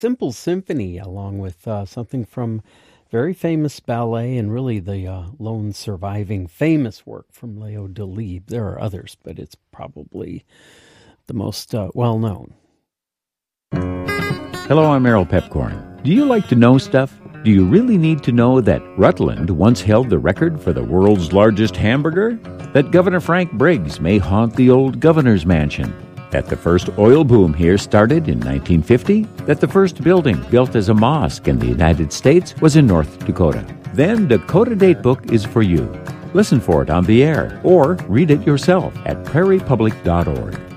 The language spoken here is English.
Simple Symphony, along with something from very famous ballet and really the lone surviving famous work from Leo Delibes. There are others, but it's probably the most well-known. Hello, I'm Errol Pepcorn. Do you like to know stuff? Do you really need to know that Rutland once held the record for the world's largest hamburger? That Governor Frank Briggs may haunt the old governor's mansion? That the first oil boom here started in 1950? That the first building built as a mosque in the United States was in North Dakota? Then Dakota Datebook is for you. Listen for it on the air or read it yourself at prairiepublic.org.